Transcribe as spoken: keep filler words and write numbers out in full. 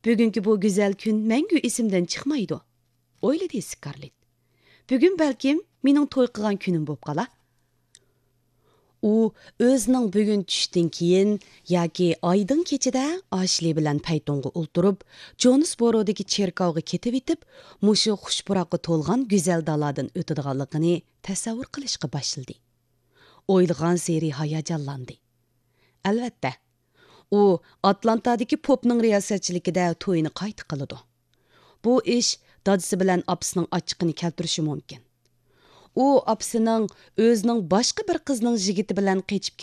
Bugunki bu güzel kun мәңгі esimden chiqmaydi. O'yladi Scarlett. Bugun balkim mening to'y qilgan kunim bo'lib qola. U o'zining bugun tushdan keyin yoki oydin kechida Ashli bilan paytonga o'ltirib, Jonesborodagi cherkovga ketib etib, mushu xushpuroqqa to'lgan go'zal daladan o'tadiganligini tasavvur qilishga boshladi. O'ylagan seri hayajonlandi. Albatta, u Atlantadagi popning riyosatchiligida to'yini qayta qiladi. Bu ish dadisi bilan opasining ochiqini keltirishi mumkin. U opasining o'zining boshqa bir qizning jigiti bilan qechib